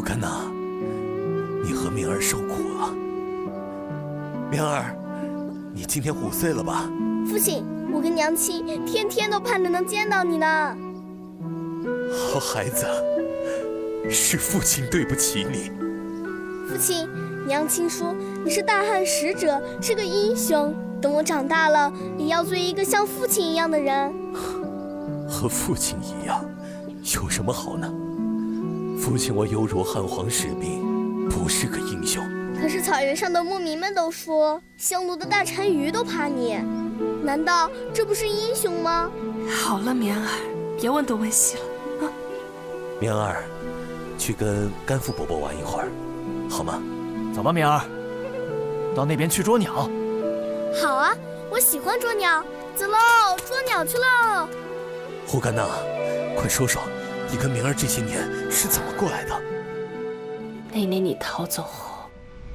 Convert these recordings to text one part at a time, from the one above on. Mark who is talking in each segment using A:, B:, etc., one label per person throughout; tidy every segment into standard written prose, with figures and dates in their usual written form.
A: 甘娜，你和明儿受苦了。明儿，你今天5岁了吧？
B: 父亲，我跟娘亲天天都盼着能见到你呢。
A: 好孩子，是父亲对不起你。
B: 父亲，娘亲说你是大汉使者，是个英雄。等我长大了，也要做一个像父亲一样的人。
A: 和父亲一样，有什么好呢？父亲我犹如汉皇使兵，不是个英雄。
B: 可是草原上的牧民们都说，匈奴的大单于都怕你，难道这不是英雄吗？
C: 好了，绵儿，别问东问西了啊！
A: 明儿，去跟甘父伯伯玩一会儿，好吗？
D: 走吧，明儿，到那边去捉鸟。
B: 好啊，我喜欢捉鸟，走喽，捉鸟去喽！
A: 胡甘娜，快说说，你跟明儿这些年是怎么过来的？
C: 那年你逃走后，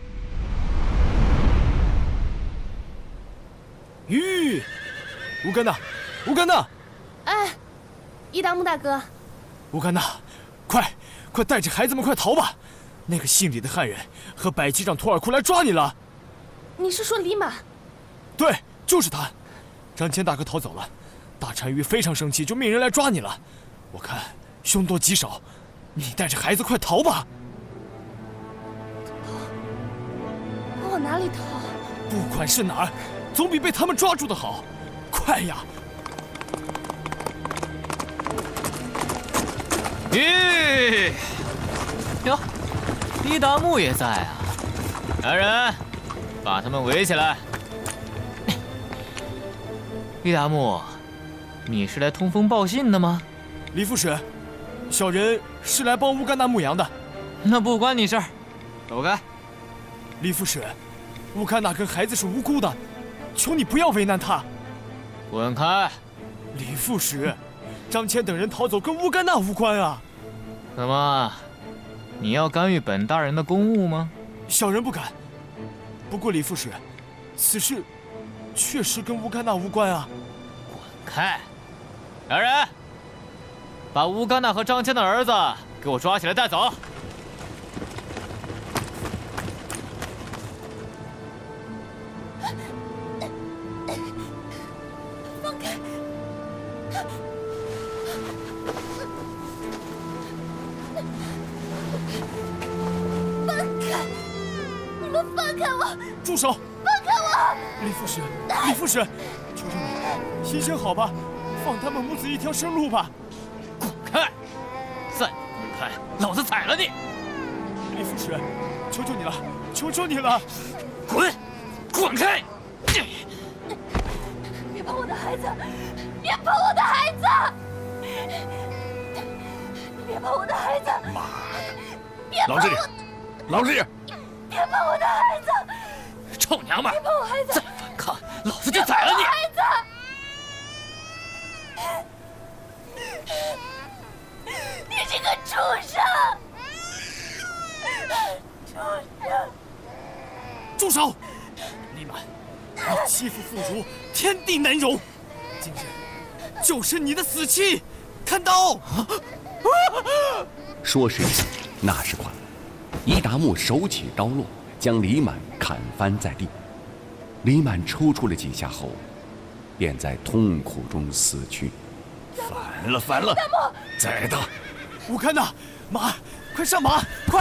D: 吁，乌甘娜，乌甘娜！
E: 哎，伊达木大哥，
D: 乌甘娜，快带着孩子们快逃吧！那个姓李的汉人和百骑长图尔库来抓你了。
E: 你是说李满？
D: 对，就是他。张骞大哥逃走了，大单于非常生气，就命人来抓你了。我看凶多吉少，你带着孩子快逃吧。
E: 往哪里逃？
D: 不管是哪儿，总比被他们抓住的好。快呀！
F: 咦，哟，伊达木也在啊！来人，把他们围起来。伊达木，你是来通风报信的吗？
D: 李副使，小人是来帮乌甘娜牧羊的。
F: 那不关你事儿，走开。
D: 李副使，乌甘娜跟孩子是无辜的，求你不要为难她。
F: 滚开！
D: 李副使，张骞等人逃走跟乌甘娜无关啊。
F: 怎么，你要干预本大人的公务吗？
D: 小人不敢。不过李副使，此事确实跟乌甘娜无关啊。
F: 滚开！来人，把乌甘娜和张骞的儿子给我抓起来带走。
B: 放开！放开！你们放开我！
D: 住手！
B: 放开我！
D: 李副使，李副使，求求你，行行好吧，放他们母子一条生路吧。
F: 滚开！再不滚开，老子宰了你！
D: 李副使，求求你了，求求你了！
F: 滚！滚开！
B: 别碰我的孩子！别碰我的孩子！别碰我的孩子！
G: 妈的！
B: 别碰我！
G: 老实点！
B: 别碰我的孩子！
F: 臭娘们！
B: 别碰我孩子！
F: 再反抗，老子就宰了你！
B: 孩子！你这个畜生！畜生！
D: 住手！李满，你欺负妇孺，天地难容。今日就是你的死期！看刀！
G: 说时迟，那时快，伊达木手起刀落，将李满砍翻在地。李满抽搐了几下后，便在痛苦中死去。
H: 反了，反了！宰他！
D: 乌甘娜，马，快上马，快！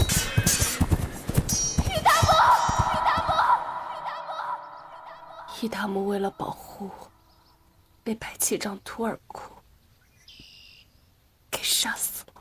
C: 伊达木为了保护我，被百骑长图尔库给杀死了。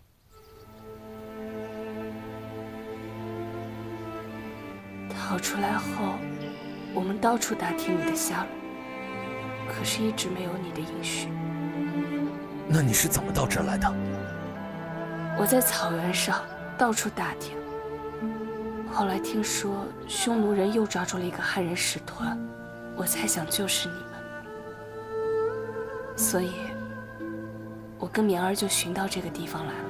C: 逃出来后，我们到处打听你的下落，可是一直没有你的音讯。
A: 那你是怎么到这儿来的？
C: 我在草原上到处打听，后来听说匈奴人又抓住了一个汉人使团，我猜想就是你们，所以我跟绵儿就寻到这个地方来了。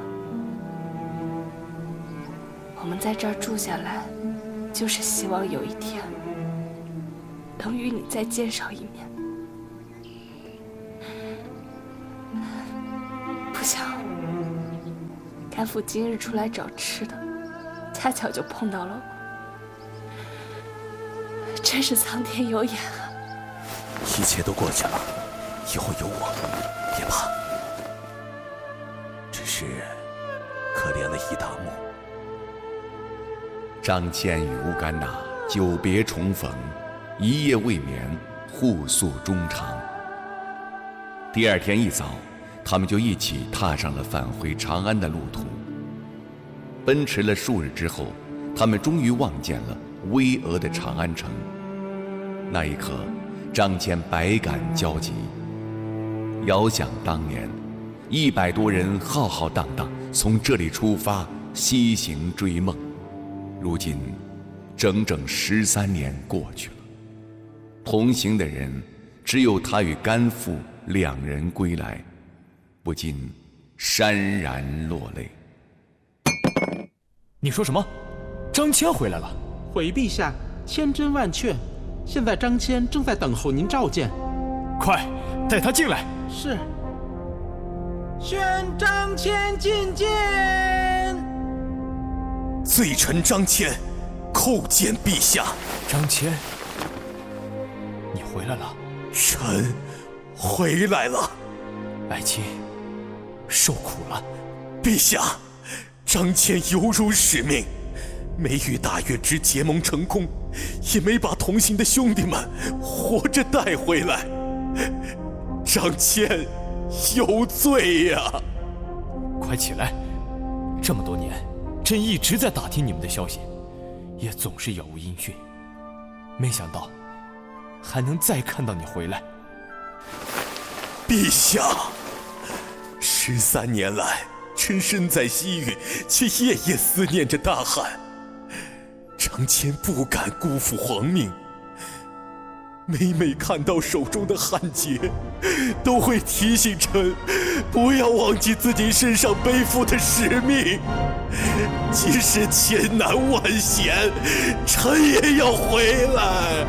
C: 我们在这儿住下来，就是希望有一天能与你再见上一面。不想甘父今日出来找吃的，恰巧就碰到了我，真是苍天有眼啊！
A: 一切都过去了，以后有我，别怕。只是可怜了易达木。
G: 张骞与乌干娜久别重逢，一夜未眠，互诉衷肠。第二天一早，他们就一起踏上了返回长安的路途。奔驰了数日之后，他们终于望见了巍峨的长安城。那一刻，张骞百感交集。遥想当年，100多人浩浩荡荡从这里出发，西行追梦。如今，整整13年过去了，同行的人只有他与甘父2人归来，不禁潸然落泪。
D: 你说什么？张骞回来了？
I: 回陛下，千真万确。现在张骞正在等候您召见。
D: 快，带他进来。
I: 是。宣张骞觐见。
A: 罪臣张骞叩见陛下。
D: 张骞，你回来了。
A: 臣回来了。
D: 爱卿受苦了。
A: 陛下，张骞犹如使命，没与大月之结盟成功，也没把同行的兄弟们活着带回来。张骞有罪呀！
D: 快起来！这么多年，朕一直在打听你们的消息，也总是杳无音讯，没想到还能再看到你回来。
A: 陛下，13年来，臣身在西域，却夜夜思念着大汉。张骞不敢辜负皇命，每每看到手中的汉节，都会提醒臣不要忘记自己身上背负的使命。即使千难万险，臣也要回来。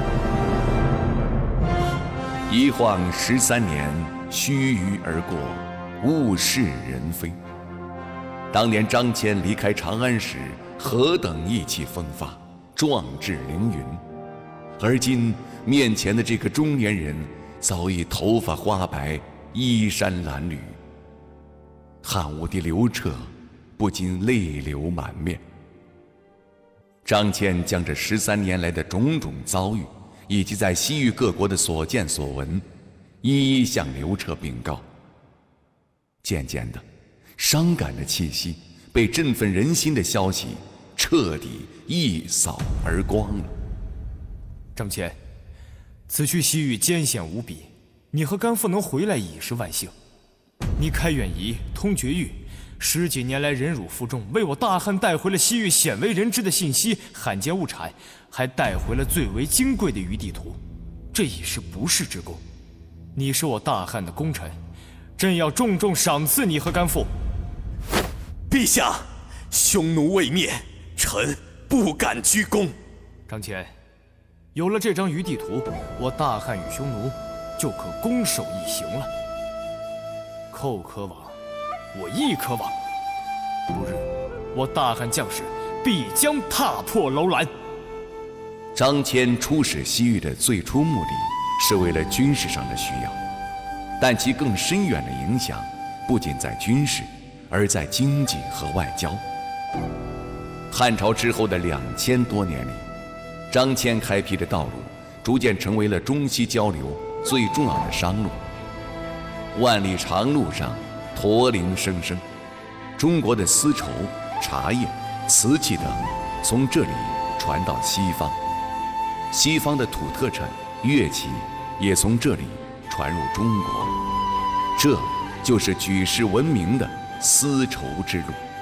G: 一晃13年，须臾而过，物是人非。当年张骞离开长安时，何等意气风发，壮志凌云。而今面前的这个中年人，早已头发花白，衣衫褴褛。汉武帝刘彻不禁泪流满面。张骞将这13年来的种种遭遇，以及在西域各国的所见所闻，一一向刘彻禀告。渐渐的，伤感的气息被振奋人心的消息彻底一扫而光了。
D: 张骞，此去西域艰险无比，你和甘父能回来已是万幸。你开远夷，通绝域，10几年来忍辱负重，为我大汉带回了西域鲜为人知的信息、罕见物产，还带回了最为金贵的余地图，这已是不世之功。你是我大汉的功臣，朕要重重赏赐你和甘父。
A: 陛下，匈奴未灭，臣不敢居功。
D: 张骞，有了这张余地图，我大汉与匈奴就可攻守一行了。寇可往，我亦可往。不日，我大汉将士必将踏破楼兰。
G: 张骞出使西域的最初目的是为了军事上的需要，但其更深远的影响不仅在军事，而在经济和外交。汉朝之后的2000多年里，张骞开辟的道路逐渐成为了中西交流最重要的商路。万里长路上，驼铃声声，中国的丝绸、茶叶、瓷器等从这里传到西方，西方的土特产、乐器也从这里传入中国。这就是举世闻名的丝绸之路。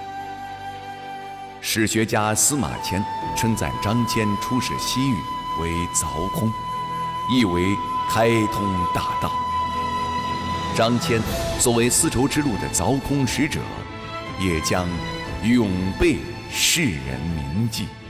G: 史学家司马迁称赞张骞出使西域为凿空，意为开通大道。张骞作为丝绸之路的凿空使者，也将永被世人铭记。